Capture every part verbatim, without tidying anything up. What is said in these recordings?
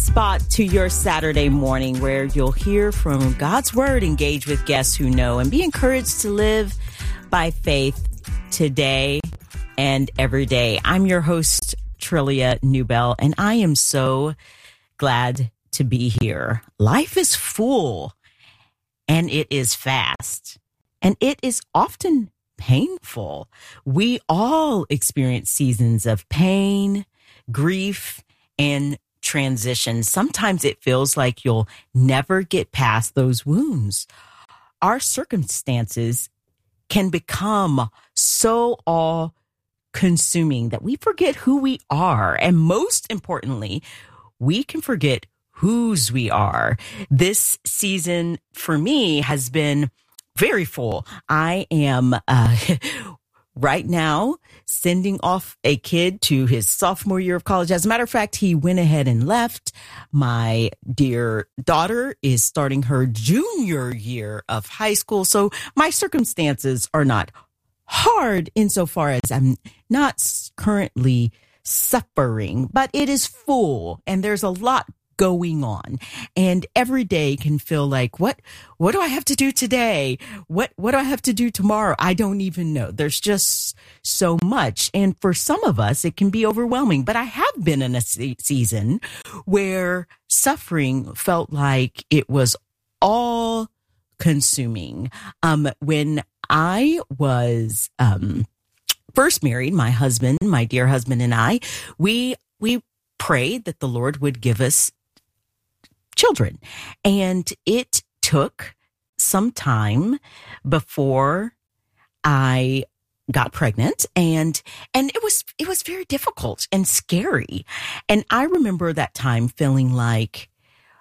spot to your Saturday morning where you'll hear from God's Word, engage with guests who know, and be encouraged to live by faith today and every day. I'm your host, Trillia Newbell, and I am so glad to be here. Life is full, and it is fast, and it is often painful. We all experience seasons of pain, grief, and transition. Sometimes it feels like you'll never get past those wounds. Our circumstances can become so all-consuming that we forget who we are. And most importantly, we can forget whose we are. This season for me has been very full. I am uh, right now sending off a kid to his sophomore year of college. As a matter of fact, he went ahead and left. My dear daughter is starting her junior year of high school. So my circumstances are not hard insofar as I'm not currently suffering, but it is full and there's a lot going on, and every day can feel like, what, what do I have to do today? What, what do I have to do tomorrow? I don't even know. There's just so much. And for some of us, it can be overwhelming, but I have been in a se- season where suffering felt like it was all consuming. Um, when I was, um, first married, my husband, my dear husband and I, we, we prayed that the Lord would give us children. And it took some time before I got pregnant, and and it was it was very difficult and scary. And I remember that time feeling like,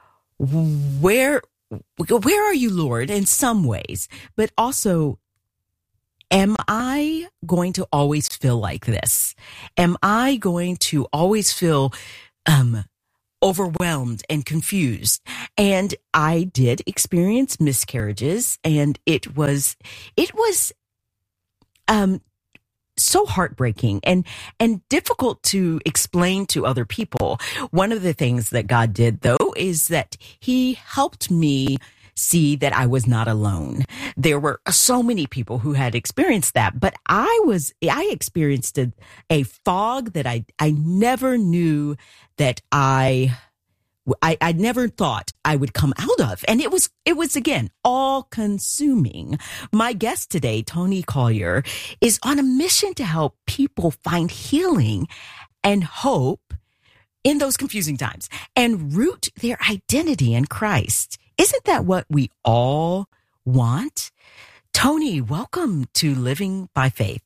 where where are you, Lord, in some ways, but also, am I going to always feel like this? Am I going to always feel um overwhelmed and confused? And I did experience miscarriages, and it was, it was, um, so heartbreaking and, and difficult to explain to other people. One of the things that God did, though, is that He helped me see that I was not alone. There were so many people who had experienced that, but I was, I experienced a, a fog that I, I never knew that I, I, I never thought I would come out of. And it was, it was again, all consuming. My guest today, Toni Collier, is on a mission to help people find healing and hope in those confusing times and root their identity in Christ. Isn't that what we all want? Toni, welcome to Living by Faith.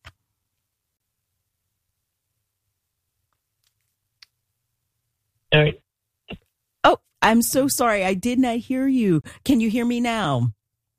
All right. Oh, I'm so sorry. I did not hear you. Can you hear me now?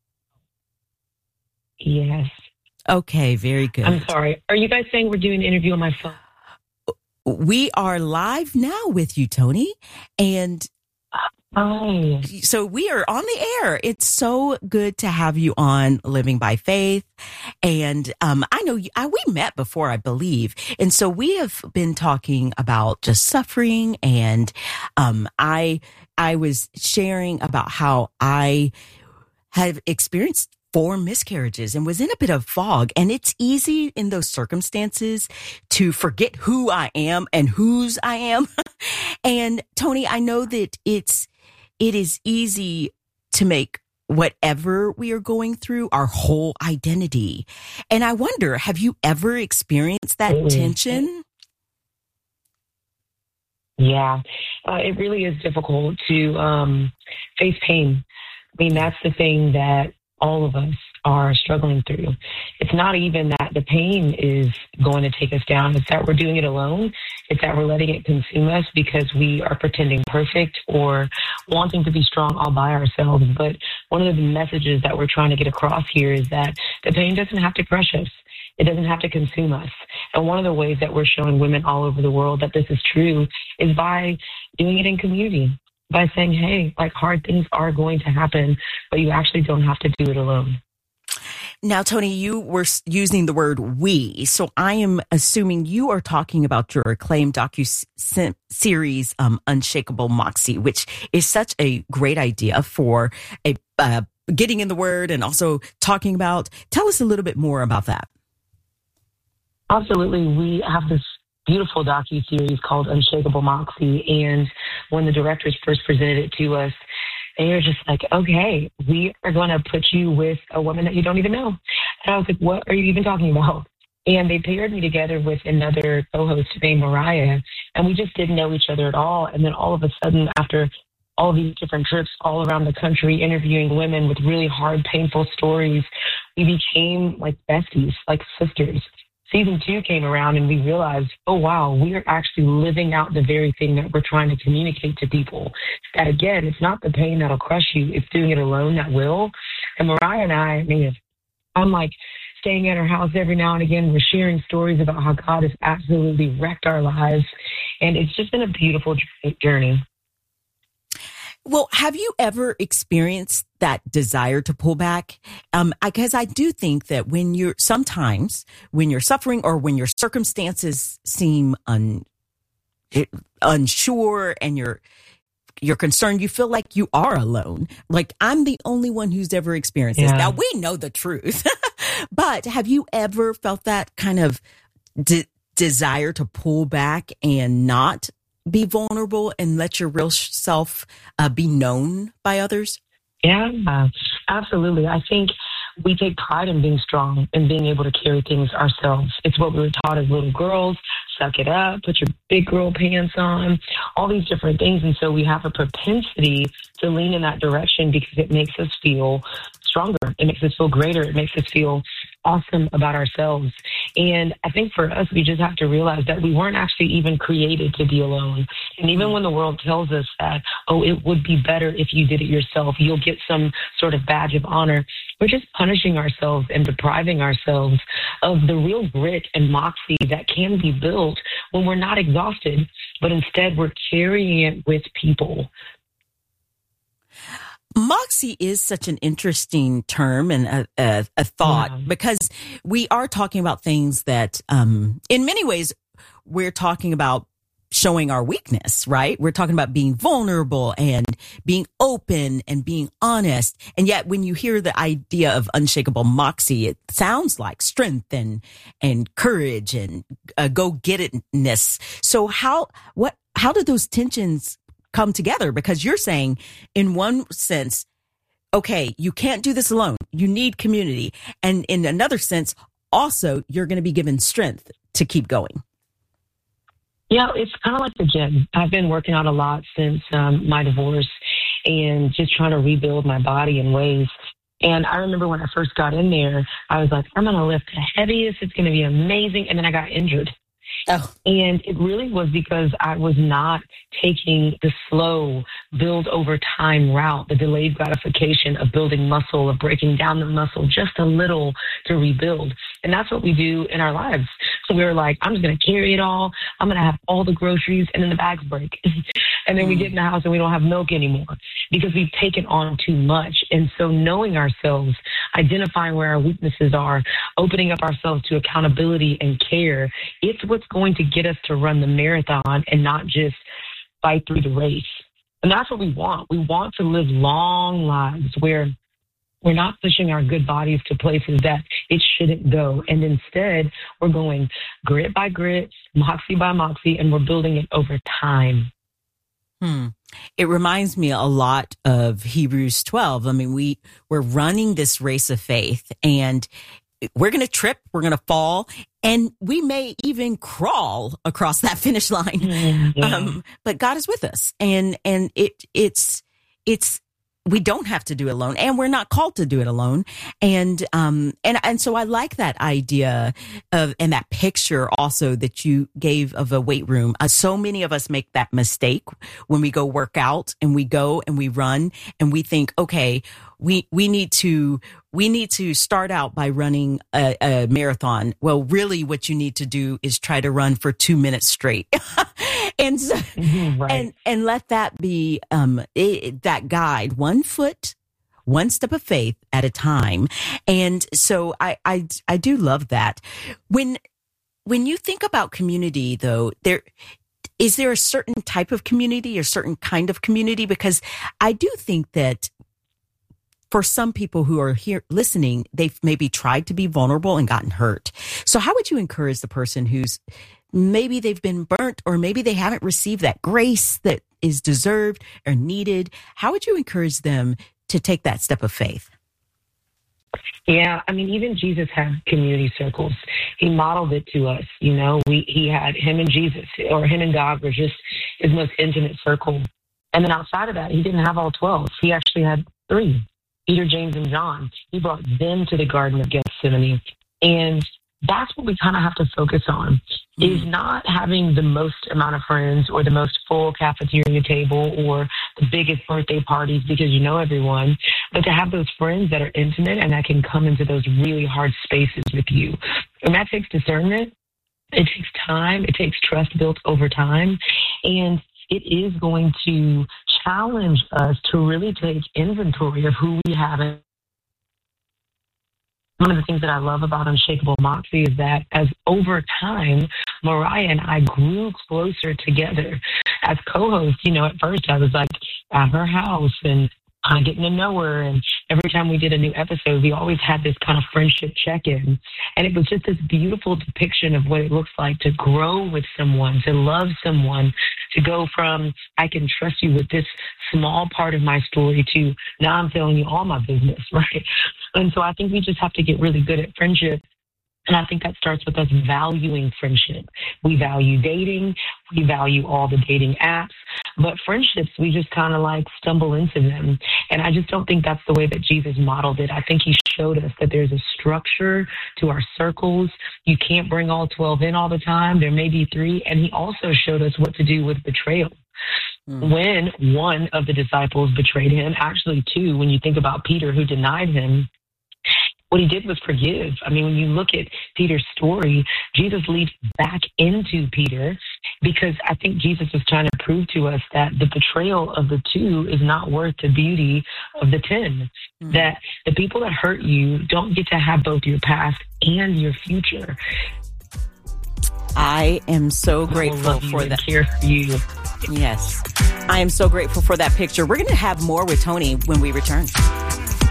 Yes. Okay, very good. I'm sorry. Are you guys saying we're doing an interview on my phone? We are live now with you, Toni. And Oh. so we are on the air. It's so good to have you on Living by Faith. And um, I know you, I, we met before, I believe. And so we have been talking about just suffering. And um, I, I was sharing about how I have experienced four miscarriages and was in a bit of fog. And it's easy in those circumstances to forget who I am and whose I am. And Toni, I know that it's, it is easy to make whatever we are going through our whole identity. And I wonder, have you ever experienced that Mm-hmm. tension? Yeah, uh, it really is difficult to um, face pain. I mean, that's the thing that all of us are struggling through. It's not even that the pain is going to take us down. It's that we're doing it alone. It's that we're letting it consume us because we are pretending perfect or wanting to be strong all by ourselves. But one of the messages that we're trying to get across here is that the pain doesn't have to crush us. It doesn't have to consume us. And one of the ways that we're showing women all over the world that this is true is by doing it in community, by saying, hey, like hard things are going to happen, but you actually don't have to do it alone. Now, Tony, you were using the word we, so I am assuming you are talking about your acclaimed docu-series, um, Unshakable Moxie, which is such a great idea for a uh, getting in the word and also talking about. Tell us a little bit more about that. Absolutely. We have this beautiful docu-series called Unshakable Moxie, and when the directors first presented it to us, they were just like, okay, we are going to put you with a woman that you don't even know. And I was like, what are you even talking about? And they paired me together with another co-host named Mariah, and we just didn't know each other at all. And then all of a sudden, after all of these different trips all around the country, interviewing women with really hard, painful stories, we became like besties, like sisters. Season two came around and we realized, oh, wow, we are actually living out the very thing that we're trying to communicate to people. That, again, it's not the pain that'll crush you. It's doing it alone that will. And Mariah and I, man, I'm like staying at her house every now and again. We're sharing stories about how God has absolutely wrecked our lives. And it's just been a beautiful journey. Well, have you ever experienced that desire to pull back? Um, because I, I do think that when you're sometimes when you're suffering or when your circumstances seem un, unsure and you're you're concerned, you feel like you are alone. Like I'm the only one who's ever experienced this. Yeah. Now we know the truth, but have you ever felt that kind of de- desire to pull back and not be vulnerable and let your real self uh, be known by others? Yeah, absolutely. I think we take pride in being strong and being able to carry things ourselves. It's what we were taught as little girls. Suck it up, put your big girl pants on, all these different things. And so we have a propensity to lean in that direction because it makes us feel stronger. It makes us feel greater. It makes us feel awesome about ourselves. And I think for us, we just have to realize that we weren't actually even created to be alone. And even when the world tells us that, oh, it would be better if you did it yourself, you'll get some sort of badge of honor, we're just punishing ourselves and depriving ourselves of the real grit and moxie that can be built when we're not exhausted, but instead we're carrying it with people. Moxie is such an interesting term and a, a, a thought yeah. because we are talking about things that, um, in many ways, we're talking about showing our weakness, right? We're talking about being vulnerable and being open and being honest. And yet when you hear the idea of unshakable moxie, it sounds like strength and, and courage and uh, go-get-itness. So how, what, how do those tensions come together? Because you're saying in one sense, okay, you can't do this alone. You need community. And in another sense, also, you're going to be given strength to keep going. Yeah, it's kind of like the gym. I've been working out a lot since um, my divorce and just trying to rebuild my body in ways. And I remember when I first got in there, I was like, I'm going to lift the heaviest. It's going to be amazing. And then I got injured. Oh. And it really was because I was not taking the slow build over time route, the delayed gratification of building muscle, of breaking down the muscle just a little to rebuild. And that's what we do in our lives. So we were like, I'm just going to carry it all. I'm going to have all the groceries and then the bags break. And then mm. we get in the house and we don't have milk anymore because we've taken on too much. And so knowing ourselves, identifying where our weaknesses are, opening up ourselves to accountability and care, it's what's going to get us to run the marathon and not just fight through the race. And that's what we want. We want to live long lives where we're not pushing our good bodies to places that it shouldn't go. And instead, we're going grit by grit, moxie by moxie, and we're building it over time. Hmm. It reminds me a lot of Hebrews twelve. I mean, we, we're running this race of faith and we're going to trip, we're going to fall, and we may even crawl across that finish line. Mm-hmm. Um, but God is with us, and and it it's it's we don't have to do it alone, and we're not called to do it alone. And um and and so I like that idea of and that picture also that you gave of a weight room. Uh, so many of us make that mistake when we go work out and we go and we run and we think, okay, we we need to. We need to start out by running a, a marathon. Well, really what you need to do is try to run for two minutes straight. and, so, mm-hmm, right. and, and let that be, um, it, that guide, one foot, one step of faith at a time. And so I, I, I do love that. When, when you think about community though, there, is there a certain type of community or certain kind of community? Because I do think that for some people who are here listening, they've maybe tried to be vulnerable and gotten hurt. So how would you encourage the person who's maybe they've been burnt or maybe they haven't received that grace that is deserved or needed? How would you encourage them to take that step of faith? Yeah, I mean, even Jesus had community circles. He modeled it to us. You know, we he had him and Jesus, or him and God were just his most intimate circle. And then outside of that, he didn't have all twelve. He actually had three. Peter, James, and John. He brought them to the Garden of Gethsemane. And that's what we kind of have to focus on, mm. is not having the most amount of friends or the most full cafeteria table or the biggest birthday parties because you know everyone, but to have those friends that are intimate and that can come into those really hard spaces with you. And that takes discernment. It takes time. It takes trust built over time. And it is going to challenge us to really take inventory of who we have. One of the things that I love about Unshakable Moxie is that as over time, Mariah and I grew closer together as co-hosts. You know, at first I was like at her house and kind of getting to know her. And every time we did a new episode, we always had this kind of friendship check-in. And it was just this beautiful depiction of what it looks like to grow with someone, to love someone, to go from, I can trust you with this small part of my story to now I'm telling you all my business, right? And so I think we just have to get really good at friendship. And I think that starts with us valuing friendship. We value dating. We value all the dating apps. But friendships, we just kind of like stumble into them. And I just don't think that's the way that Jesus modeled it. I think he showed us that there's a structure to our circles. You can't bring all twelve in all the time. There may be three. And he also showed us what to do with betrayal. Mm. When one of the disciples betrayed him, actually two, when you think about Peter who denied him, what he did was forgive. I mean, when you look at Peter's story, Jesus leads back into Peter because I think Jesus was trying to prove to us that the betrayal of the two is not worth the beauty of the ten. Mm-hmm. That the people that hurt you don't get to have both your past and your future. I am so grateful for that. Care for you. Yes. I am so grateful for that picture. We're going to have more with Tony when we return.